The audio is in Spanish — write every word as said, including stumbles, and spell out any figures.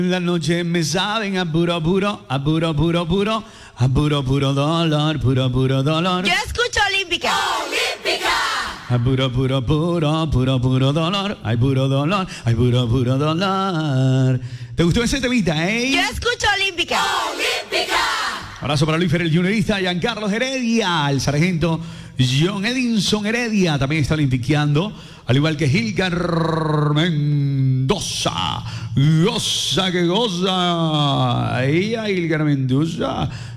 La noche me saben a puro, puro, a puro, puro, puro, a puro, puro dolor, puro, puro dolor. Yo escucho Olímpica. Olímpica. A puro, puro, puro, puro, puro dolor, hay puro dolor, hay puro, puro dolor. ¿Te gustó ese temita, eh? Yo escucho Olímpica. Olímpica. Abrazo para Luis Fer, el juniorista, Giancarlo Heredia, el sargento John Edinson Heredia, también está olimpiqueando, al igual que Gilcar Mendoza. Goza que goza. Ella, Gilcar Mendoza.